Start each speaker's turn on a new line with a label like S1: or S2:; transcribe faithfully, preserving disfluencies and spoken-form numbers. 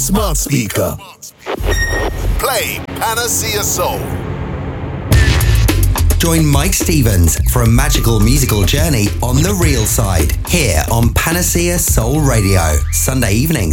S1: smart speaker. Play Panacea Soul.
S2: Join Mike Stevens for a magical musical journey on the real side here on Panacea Soul Radio, Sunday evenings